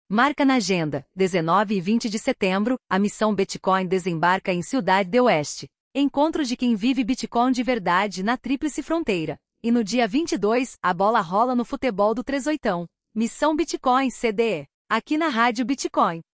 Marca na agenda, 19 e 20 de setembro, a missão Bitcoin desembarca em Ciudad del Oeste. Encontro de quem vive Bitcoin de verdade na Tríplice Fronteira. E no dia 22, a bola rola no futebol do 38. Missão Bitcoin CDE. Aqui na Rádio Bitcoin.